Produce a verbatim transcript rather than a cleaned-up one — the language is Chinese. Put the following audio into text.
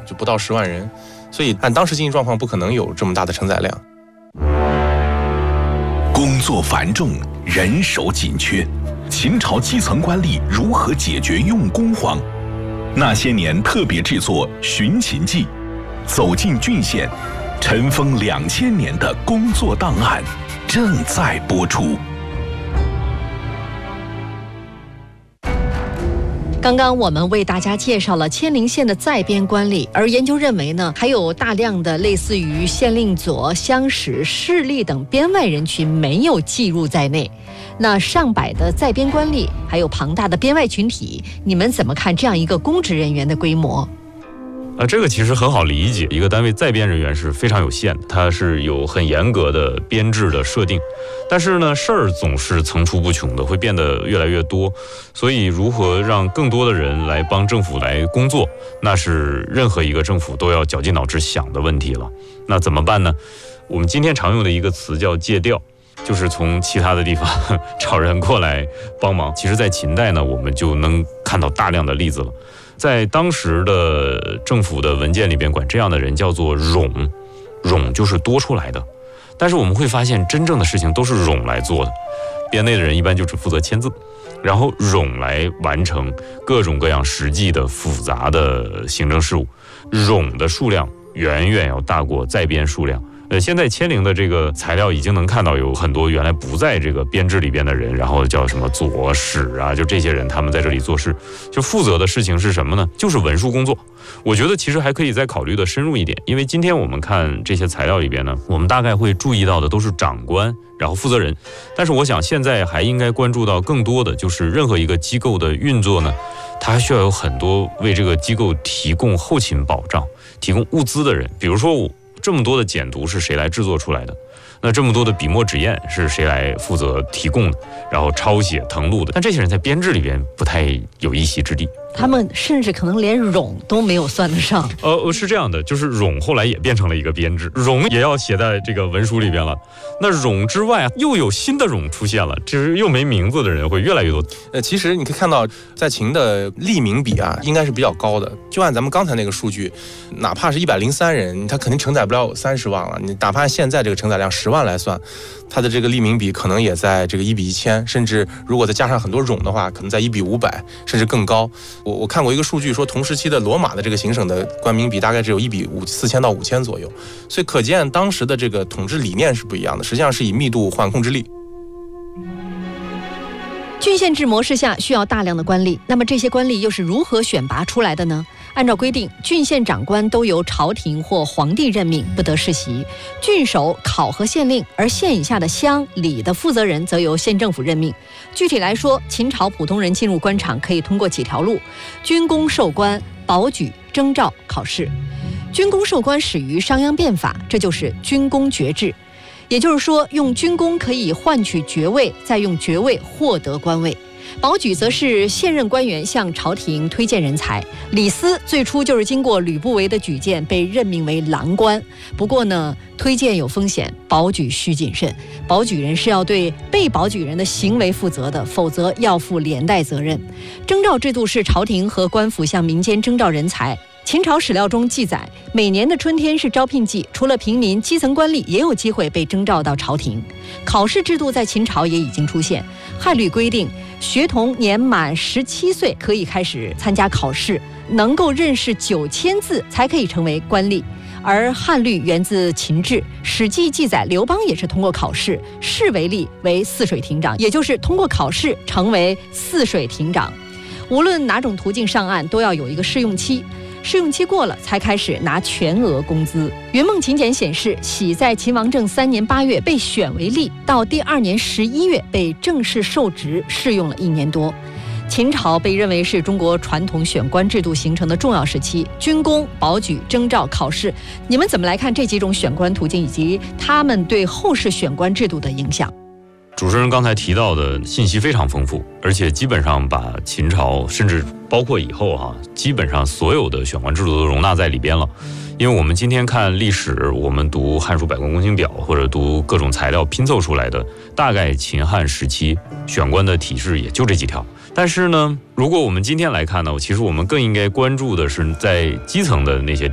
就不到十万人，所以按当时经济状况不可能有这么大的承载量。 工作繁重，人手紧缺，秦朝基层官吏如何解决用工荒？那些年特别制作《寻秦记》，走进郡县，尘封两千年的工作档案正在播出。 刚刚我们为大家介绍了千陵县的在编官吏，而研究认为呢，还有大量的类似于县令佐、乡史、士吏等编外人群没有计入在内。那上百的在编官吏，还有庞大的编外群体，你们怎么看这样一个公职人员的规模？ 呃，这个其实很好理解，一个单位在编人员是非常有限的，它是有很严格的编制的设定，但是呢，事儿总是层出不穷的，会变得越来越多，所以如何让更多的人来帮政府来工作，那是任何一个政府都要绞尽脑汁想的问题了。那怎么办呢？我们今天常用的一个词叫借调，就是从其他的地方找人过来帮忙。其实在秦代呢，我们就能看到大量的例子了。在当时的政府的文件里边，管这样的人叫做冗，冗就是多出来的。但是我们会发现，真正的事情都是冗来做的，编内的人一般就只负责签字，然后冗来完成各种各样实际的复杂的行政事务。冗的数量远远要大过在编数量。呃，现在千陵的这个材料已经能看到有很多原来不在这个编制里边的人，然后叫什么佐史啊，就这些人他们在这里做事，就负责的事情是什么呢？就是文书工作。我觉得其实还可以再考虑的深入一点，因为今天我们看这些材料里边呢，我们大概会注意到的都是长官，然后负责人，但是我想现在还应该关注到更多的就是任何一个机构的运作呢，它需要有很多为这个机构提供后勤保障、提供物资的人，比如说我。这么多的简牍是谁来制作出来的？那这么多的笔墨纸砚是谁来负责提供的？然后抄写誊录的？但这些人在编制里边不太有一席之地。 他们甚至可能连冗都没有算得上。 呃，是这样的，就是冗后来也变成了一个编制，冗也要写在这个文书里边了。那冗之外啊，又有新的冗出现了，就是又没名字的人会越来越多。 呃，其实你可以看到，在秦的吏民比啊，应该是比较高的。就按咱们刚才那个数据，哪怕是一百零三人，他肯定承载不了三十万了。你哪怕现在这个承载量十万来算，它的这个吏民比可能也在这个一比一千，甚至如果再加上很多冗的话，可能在一比五百，甚至更高。我我看过一个数据说，同时期的罗马的这个行省的官民比大概只有一比五四千到五千左右，所以可见当时的这个统治理念是不一样的，实际上是以密度换控制力。 郡县制模式下需要大量的官吏，那么这些官吏又是如何选拔出来的呢？按照规定，郡县长官都由朝廷或皇帝任命，不得世袭。郡守考核县令，而县以下的乡里的负责人则由县政府任命。具体来说，秦朝普通人进入官场可以通过几条路：军功授官、保举、征召、考试。军功授官始于商鞅变法，这就是军功爵制。也就是说，用军功可以换取爵位，再用爵位获得官位。保举则是现任官员向朝廷推荐人才。李斯最初就是经过吕不韦的举荐被任命为郎官，不过呢，推荐有风险，保举需谨慎。保举人是要对被保举人的行为负责的，否则要负连带责任。征召制度是朝廷和官府向民间征召人才。秦朝史料中记载，每年的春天是招聘季，除了平民，基层官吏也有机会被征召到朝廷。考试制度在秦朝也已经出现，汉律规定，学童年满十七岁可以开始参加考试，能够认识九千字才可以成为官吏。而汉律源自秦制，《史记》记载刘邦也是通过考试，士为吏为泗水亭长，也就是通过考试成为泗水亭长。无论哪种途径上岸，都要有一个试用期。试用期过了，才开始拿全额工资。云梦秦简显示，喜在秦王政三年八月被选为吏，到第二年十一月被正式受职，试用了一年多。秦朝被认为是中国传统选官制度形成的重要时期，军功、保举、征召、考试，你们怎么来看这几种选官途径以及他们对后世选官制度的影响？ 主持人刚才提到的信息非常丰富，而且基本上把秦朝甚至包括以后哈、啊，基本上所有的选官制度都容纳在里边了。因为我们今天看历史，我们读《汉书百官公行表》或者读各种材料拼凑出来的，大概秦汉时期选官的体制也就这几条。但是呢，如果我们今天来看呢，其实我们更应该关注的是在基层的那些